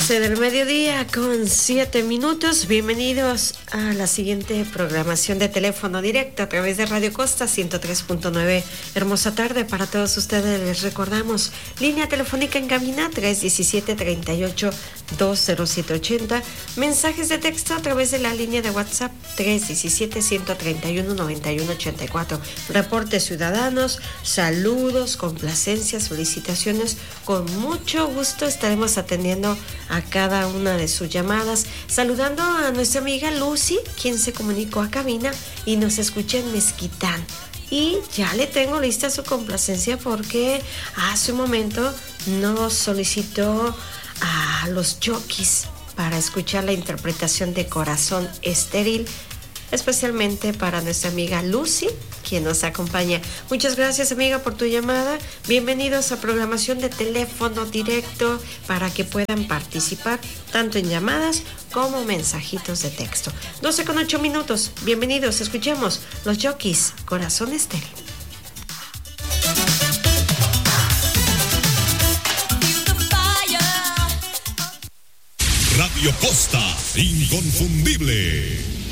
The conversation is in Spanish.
12 del mediodía con 7 minutos. Bienvenidos a la siguiente programación de teléfono directo a través de Radio Costa 103.9. Hermosa tarde para todos ustedes. Les recordamos, línea telefónica en cabina 317-38-20780. Mensajes de texto a través de la línea de WhatsApp 317-131-9184. Reportes ciudadanos, saludos, complacencias, felicitaciones. Con mucho gusto estaremos atendiendo a cada una de sus llamadas, saludando a nuestra amiga Lucy, quien se comunicó a cabina y nos escucha en Mezquitán. Y ya le tengo lista su complacencia porque hace un momento nos solicitó a los jockeys para escuchar la interpretación de Corazón Estéril, especialmente para nuestra amiga Lucy, quien nos acompaña. Muchas gracias, amiga, por tu llamada. Bienvenidos a programación de teléfono directo para que puedan participar tanto en llamadas como mensajitos de texto. 12:08. Bienvenidos, escuchemos los jockeys, Corazón Estéril. Radio Costa, inconfundible.